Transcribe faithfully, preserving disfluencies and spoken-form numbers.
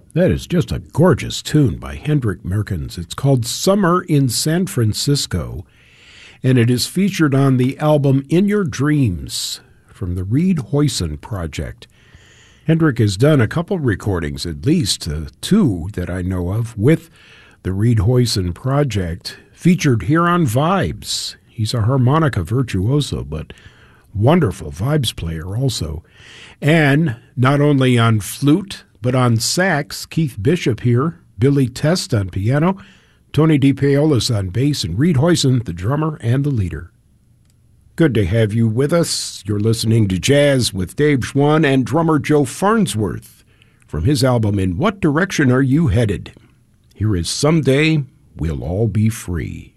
That is just a gorgeous tune by Hendrik Merkens. It's called Summer in San Francisco, and it is featured on the album In Your Dreams from the Reed Hoyson Project. Hendrik has done a couple recordings, at least uh, two that I know of, with the Reed Hoyson Project, featured here on Vibes. He's a harmonica virtuoso, but wonderful vibes player also. And not only on flute, but on sax, Keith Bishop here, Billy Test on piano, Tony DePaolis on bass, and Reed Hoyson, the drummer and the leader. Good to have you with us. You're listening to Jazz with Dave Schwann and drummer Joe Farnsworth from his album In What Direction Are You Headed? Here is Someday We'll All Be Free.